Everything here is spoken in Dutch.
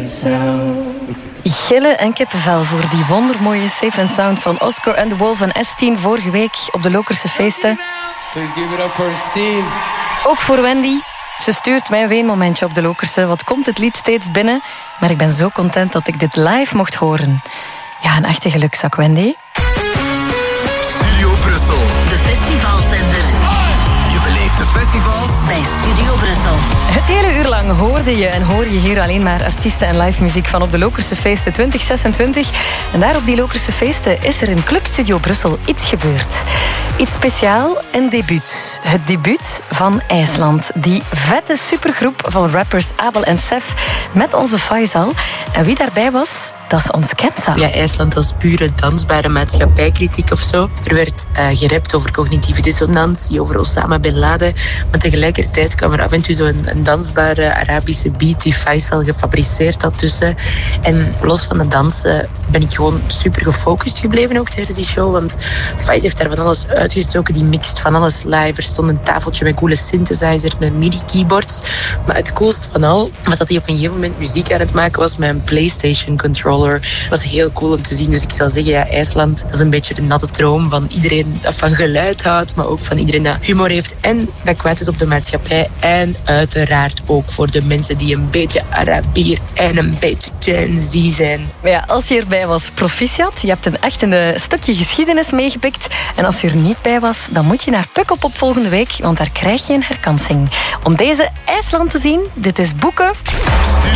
sound. Gillen en kippenvel voor die wondermooie Safe and Sound van Oscar and the Wolf en S10 vorige week op de Lokerse feesten. Please give it up for S10. Ook voor Wendy. Ze stuurt mij een weenmomentje op de Lokerse. Wat komt het lied steeds binnen? Maar ik ben zo content dat ik dit live mocht horen. Ja, een echte gelukzak, Wendy. Studio Brussel. De festivalzender. Je beleeft de festivals Bij Studio Brussel. Het hele uur lang hoorde je en hoor je hier alleen maar artiesten en live muziek van op de Lokerse feesten 2026. En daar op die Lokerse feesten is er in Club Studio Brussel iets gebeurd. Iets speciaal, een debuut. Het debuut van IJsland. Die vette supergroep van rappers Abel en Sef met onze Faisal. En wie daarbij was, dat is ons Kenza. Ja, IJsland als pure dansbare maatschappijkritiek of zo. Er werd gerapt over cognitieve dissonantie, over Osama Bin Laden. Maar tegelijkertijd kwam er af en toe zo'n dansbare Arabische beat die Faisal gefabriceerd had tussen. En los van het dansen ben ik gewoon super gefocust gebleven ook tijdens die show. Want Faisal heeft daar van alles uitgestoken. Die mixt van alles live. Er stond een tafeltje met coole synthesizer, met MIDI-keyboards. Maar het coolste van al was dat hij op een gegeven moment muziek aan het maken was met een PlayStation controller. Het was heel cool om te zien. Dus ik zou zeggen, ja, IJsland, dat is een beetje de natte droom van iedereen dat van geluid houdt, maar ook van iedereen dat humor heeft en dat kwaad is op de maatschappij. En uiteraard ook voor de mensen die een beetje Arabier en een beetje Gen Z zijn. Ja, als je erbij was, proficiat. Je hebt echt een stukje geschiedenis meegepikt. En als je er niet bij was, dan moet je naar Pukkelpop volgende week, want daar krijg je een herkansing. Om deze IJsland te zien, dit is Boeken.